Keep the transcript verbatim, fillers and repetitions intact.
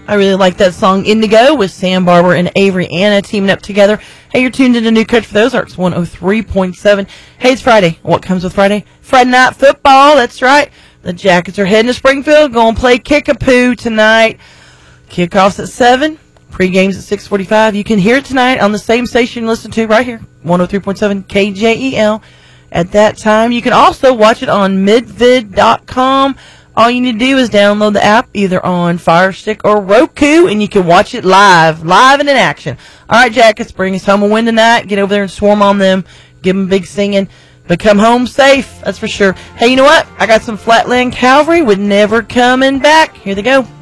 I really like that song, Indigo, with Sam Barber and Avery Anna teaming up together. Hey, you're tuned into New Coach for the Ozarks, one oh three point seven. Hey, it's Friday. What comes with Friday? Friday night football, that's right. The Jackets are heading to Springfield, going to play Kickapoo tonight. Kickoffs at seven, pre-games at six forty-five. You can hear it tonight on the same station you listen to right here, one oh three point seven K J E L. At that time, you can also watch it on midvid dot com. All you need to do is download the app either on Fire Stick or Roku, and you can watch it live, live and in action. All right, Jackets, bring us home a win tonight. Get over there and swarm on them. Give them big singing. But come home safe, that's for sure. Hey, you know what? I got some Flatland Cavalry with Never Coming Back. Here they go.